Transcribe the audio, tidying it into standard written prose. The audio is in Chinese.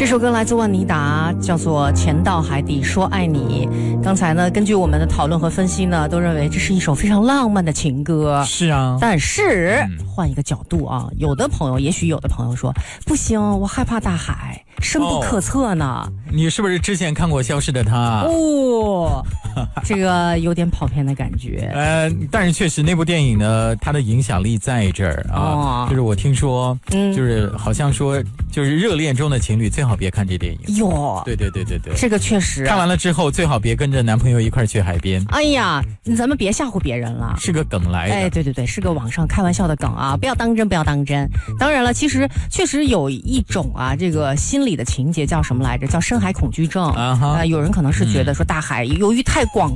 这首歌来自万妮达，叫做《潜到海底说爱你》。刚才呢，根据我们的讨论和分析呢，都认为这是一首非常浪漫的情歌。 是啊， 但是换一个角度啊，也许有的朋友说，不行，我害怕大海，深不可测呢。 你是不是之前看过《消失的她》？ 哦，这个有点跑偏的感觉。 但是确实那部电影呢，它的影响力在这儿啊。就是我听说，就是好像说，就是热恋中的情侣最好别看这电影。 哟， 对， 这个确实。 看完了之后，最好别跟着男朋友一块去海边。 哎呀，咱们别吓唬别人了， 是个梗来的。 哎，对，是个网上开玩笑的梗啊，不要当真，不要当真。当然了，其实确实有一种啊，这个心理的情节叫什么来着？叫深海恐惧症。有人可能是觉得说大海由于太广